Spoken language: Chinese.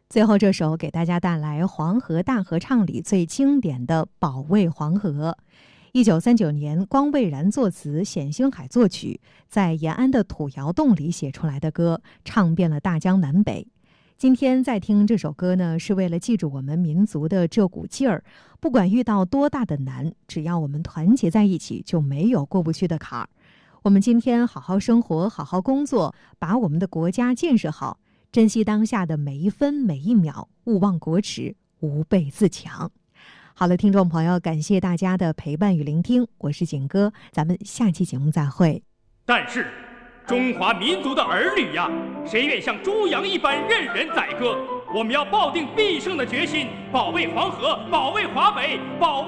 最后这首给大家带来黄河大合唱里最经典的《保卫黄河》。1939年，光蔚然作词，冼星海作曲，在延安的土窑洞里写出来的歌，唱遍了大江南北。今天再听这首歌呢，是为了记住我们民族的这股劲儿。不管遇到多大的难，只要我们团结在一起，就没有过不去的坎儿。我们今天好好生活，好好工作，把我们的国家建设好，珍惜当下的每一分每一秒，勿忘国耻，吾辈自强。好了，听众朋友，感谢大家的陪伴与聆听，我是景哥，咱们下期节目再会。 但是中华民族的儿女呀，谁愿像猪羊一般任人宰割？我们要抱定必胜的决心，保卫黄河，保卫华北，保卫